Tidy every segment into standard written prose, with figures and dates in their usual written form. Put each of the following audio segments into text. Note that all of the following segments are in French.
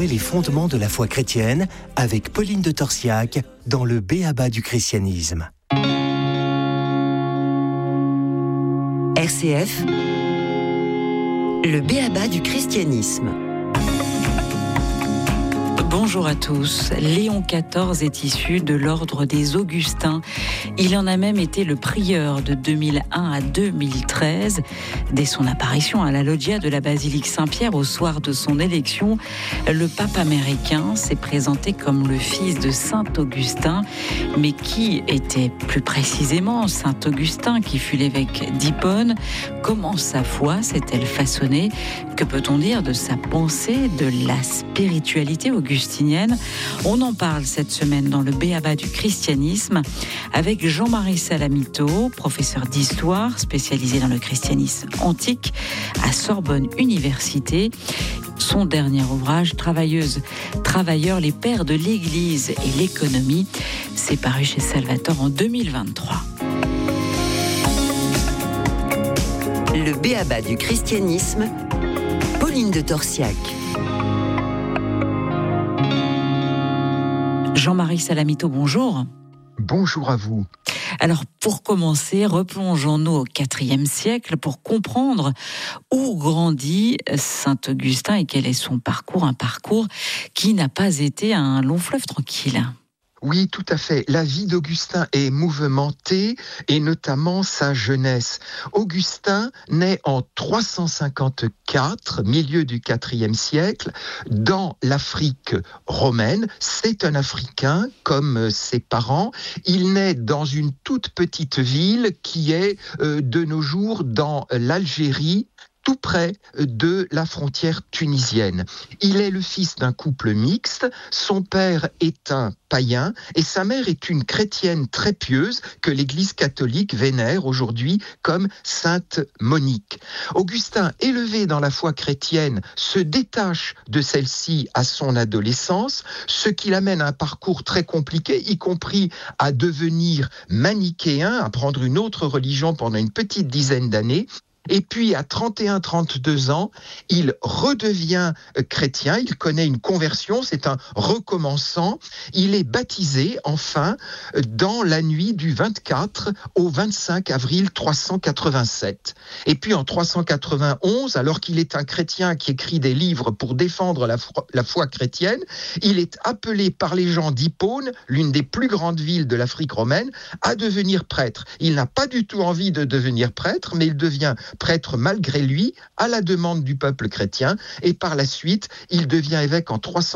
Les fondements de la foi chrétienne avec Pauline de Torsiac dans le B.A.B.A. du christianisme. RCF, le B.A.B.A. du christianisme. Bonjour à tous. Léon XIV est issu de l'ordre des Augustins. Il en a même été le prieur de 2001 à 2013. Dès son apparition à la loggia de la basilique Saint-Pierre au soir de son élection, le pape américain s'est présenté comme le fils de Saint Augustin. Mais qui était plus précisément Saint Augustin, qui fut l'évêque d'Hippone? Comment sa foi s'est-elle façonnée? Que peut-on dire de sa pensée, de la spiritualité augustinienne? On en parle cette semaine dans le B.A.B.A. du christianisme avec Jean-Marie Salamito, professeur d'histoire spécialisé dans le christianisme antique à Sorbonne Université. Son dernier ouvrage, Travailleurs, les pères de l'Église et l'économie, s'est paru chez Salvator en 2023. Le B.A.B.A. du christianisme, Pauline de Torsiac. Jean-Marie Salamito, bonjour. Bonjour à vous. Alors, pour commencer, replongeons-nous au IVe siècle pour comprendre où grandit Saint Augustin et quel est son parcours, un parcours qui n'a pas été un long fleuve tranquille. Oui, tout à fait. La vie d'Augustin est mouvementée, et notamment sa jeunesse. Augustin naît en 354, milieu du IVe siècle, dans l'Afrique romaine. C'est un Africain, comme ses parents. Il naît dans une toute petite ville qui est, de nos jours, dans l'Algérie, tout près de la frontière tunisienne. Il est le fils d'un couple mixte, son père est un païen et sa mère est une chrétienne très pieuse que l'Église catholique vénère aujourd'hui comme Sainte Monique. Augustin, élevé dans la foi chrétienne, se détache de celle-ci à son adolescence, ce qui l'amène à un parcours très compliqué, y compris à devenir manichéen, à prendre une autre religion pendant une petite dizaine d'années. Et puis, à 31-32 ans, il redevient chrétien, il connaît une conversion, c'est un recommençant. Il est baptisé, enfin, dans la nuit du 24 au 25 avril 387. Et puis, en 391, alors qu'il est un chrétien qui écrit des livres pour défendre la foi chrétienne, il est appelé par les gens d'Hippone, l'une des plus grandes villes de l'Afrique romaine, à devenir prêtre. Il n'a pas du tout envie de devenir prêtre, mais il devient prêtre malgré lui, à la demande du peuple chrétien, et par la suite, il devient évêque en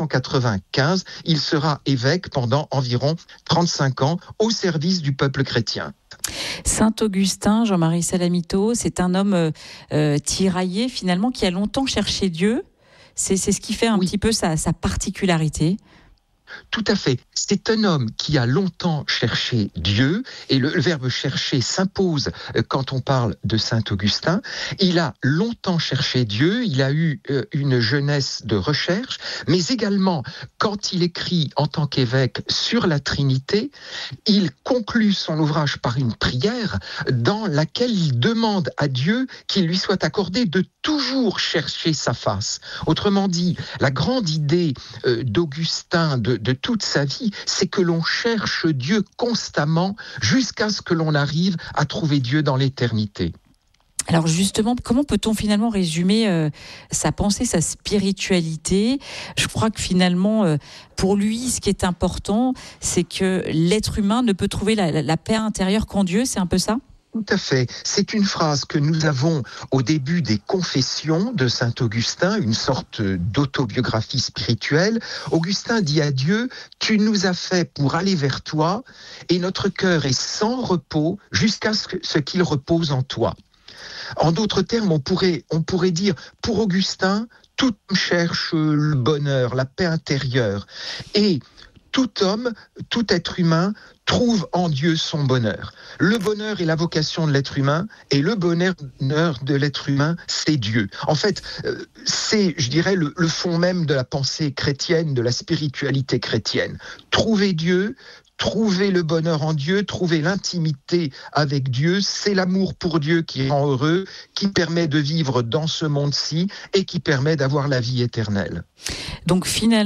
395. Il sera évêque pendant environ 35 ans au service du peuple chrétien. Saint Augustin, Jean-Marie Salamito, c'est un homme tiraillé finalement qui a longtemps cherché Dieu. C'est ce qui fait un petit peu sa particularité. Tout à fait. C'est un homme qui a longtemps cherché Dieu, et le verbe chercher s'impose quand on parle de Saint Augustin. Il a longtemps cherché Dieu, il a eu une jeunesse de recherche, mais également, quand il écrit en tant qu'évêque sur la Trinité, il conclut son ouvrage par une prière dans laquelle il demande à Dieu qu'il lui soit accordé de toujours chercher sa face. Autrement dit, la grande idée d'Augustin, de toute sa vie, c'est que l'on cherche Dieu constamment jusqu'à ce que l'on arrive à trouver Dieu dans l'éternité. Alors justement, comment peut-on finalement résumer sa pensée, sa spiritualité? Je crois que finalement, pour lui, ce qui est important, c'est que l'être humain ne peut trouver la paix intérieure qu'en Dieu, c'est un peu ça? Tout à fait. C'est une phrase que nous avons au début des Confessions de Saint Augustin, une sorte d'autobiographie spirituelle. Augustin dit à Dieu, « Tu nous as fait pour aller vers toi, et notre cœur est sans repos jusqu'à ce qu'il repose en toi. » En d'autres termes, on pourrait dire, pour Augustin, tout homme cherche le bonheur, la paix intérieure. Et tout homme, tout être humain trouve en Dieu son bonheur. Le bonheur est la vocation de l'être humain, et le bonheur de l'être humain, c'est Dieu. En fait, c'est, je dirais, le fond même de la pensée chrétienne, de la spiritualité chrétienne. Trouver Dieu, trouver le bonheur en Dieu, trouver l'intimité avec Dieu. C'est l'amour pour Dieu qui rend heureux, qui permet de vivre dans ce monde-ci et qui permet d'avoir la vie éternelle. Donc finalement,